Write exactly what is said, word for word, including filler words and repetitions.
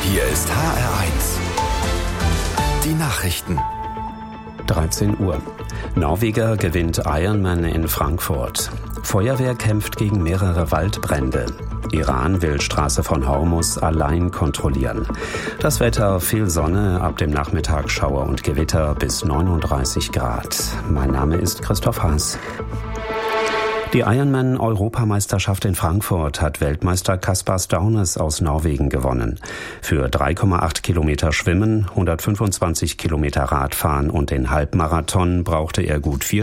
Hier ist H R eins. Die Nachrichten. dreizehn Uhr. Norweger gewinnt Ironman in Frankfurt. Feuerwehr kämpft gegen mehrere Waldbrände. Iran will Straße von Hormus allein kontrollieren. Das Wetter: viel Sonne, ab dem Nachmittag Schauer und Gewitter bis neununddreißig Grad. Mein Name ist Christoph Haas. Die Ironman-Europameisterschaft in Frankfurt hat Weltmeister Caspar Staunes aus Norwegen gewonnen. Für drei Komma acht Kilometer Schwimmen, hundertfünfundzwanzig Kilometer Radfahren und den Halbmarathon brauchte er gut vier